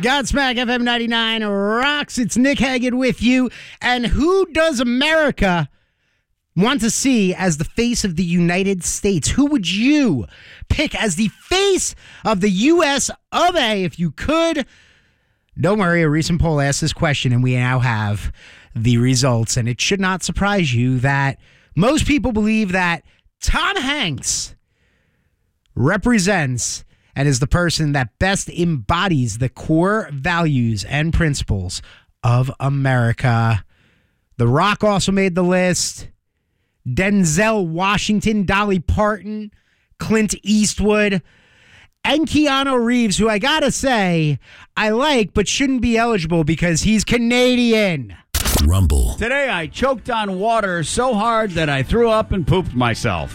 Godsmack FM 99 rocks. It's Nick Haggard with you. And who does America want to see as the face of the United States? Who would you pick as the face of the U.S. of A if you could? Don't worry, a recent poll asked this question, and we now have the results. And it should not surprise you that most people believe that Tom Hanks represents and is the person that best embodies the core values and principles of America. The Rock also made the list. Denzel Washington, Dolly Parton, Clint Eastwood, and Keanu Reeves, who I gotta say, I like, but shouldn't be eligible because he's Canadian. Rumble. Today I choked on water so hard that I threw up and pooped myself.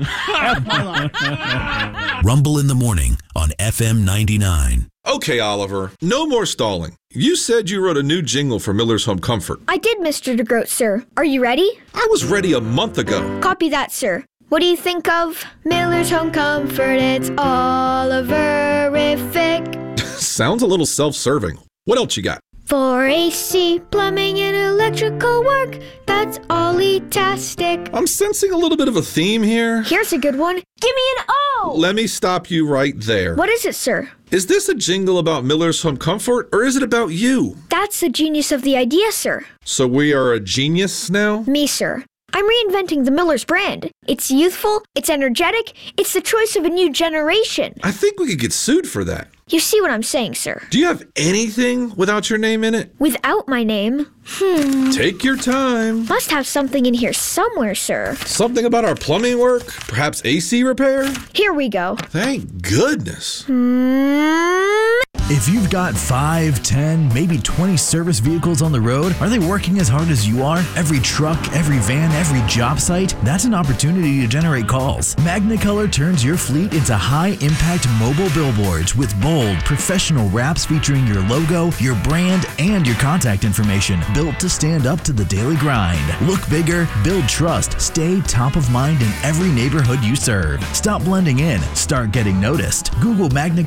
Rumble in the morning on FM 99. Okay, Oliver, no more stalling. You said you wrote a new jingle for Miller's Home Comfort. I did, Mr. DeGroat, sir. Are you ready? I was ready a month ago. Copy that, sir. What do you think of Miller's Home Comfort? It's Oliverific. Sounds a little self-serving. What else you got? For AC, plumbing, and electrical work, that's Ollie-tastic. I'm sensing a little bit of a theme here. Here's a good one. Give me an O! Let me stop you right there. What is it, sir? Is this a jingle about Miller's Home Comfort, or is it about you? That's the genius of the idea, sir. So we are a genius now? Me, sir. I'm reinventing the Miller's brand. It's youthful, it's energetic, it's the choice of a new generation. I think we could get sued for that. You see what I'm saying, sir? Do you have anything without your name in it? Without my name? Take your time. Must have something in here somewhere, sir. Something about our plumbing work? Perhaps AC repair? Here we go. Thank goodness. If you've got 5, 10, maybe 20 service vehicles on the road, are they working as hard as you are? Every truck, every van, every job site? That's an opportunity to generate calls. Magnicolor turns your fleet into high-impact mobile billboards with bold, professional wraps featuring your logo, your brand, and your contact information, built to stand up to the daily grind. Look bigger, build trust, stay top of mind in every neighborhood you serve. Stop blending in, start getting noticed. Google Magnicolor